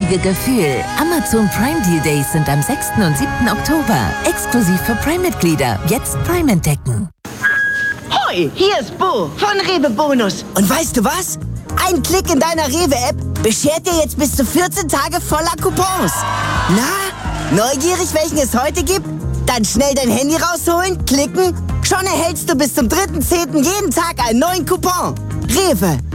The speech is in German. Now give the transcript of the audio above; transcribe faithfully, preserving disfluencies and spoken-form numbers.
richtige Gefühl. Amazon Prime Deal Days sind am sechsten und siebten Oktober. Exklusiv für Prime-Mitglieder. Jetzt Prime entdecken. Hoi, hier ist Bo von Rewe Bonus. Und weißt du was? Ein Klick in deiner Rewe-App beschert dir jetzt bis zu vierzehn Tage voller Coupons. Na, neugierig, welchen es heute gibt? Dann schnell dein Handy rausholen, klicken. Schon erhältst du bis zum dritten zehnten jeden Tag einen neuen Coupon. Rewe.